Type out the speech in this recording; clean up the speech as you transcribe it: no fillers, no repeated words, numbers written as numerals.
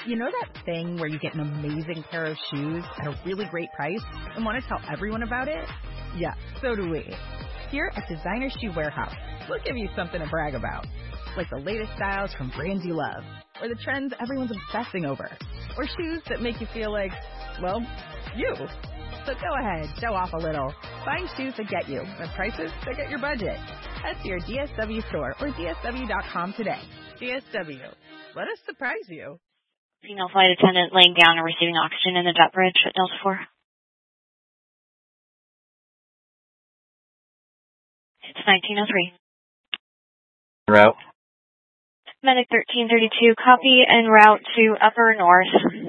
You know that thing where you get an amazing pair of shoes at a really great price and want to tell everyone about it? Yeah, so do we. Here at Designer Shoe Warehouse, we'll give you something to brag about, like the latest styles from brands you love, or the trends everyone's obsessing over, or shoes that make you feel like, well, you. So go ahead, show off a little. Find shoes that get you at prices that get your budget. Head to your DSW store or DSW.com today. DSW, let us surprise you. Female flight attendant laying down and receiving oxygen in the jet bridge at Delta 4. It's 1903. Route. Medic 1332, copy en route to Upper North.